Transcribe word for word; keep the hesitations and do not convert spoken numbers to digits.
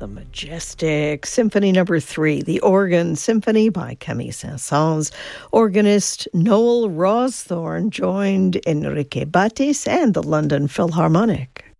the majestic Symphony Number Three, the Organ Symphony by Camille Saint-Saëns. Organist Noel Rawsthorne joined Enrique Batis and the London Philharmonic.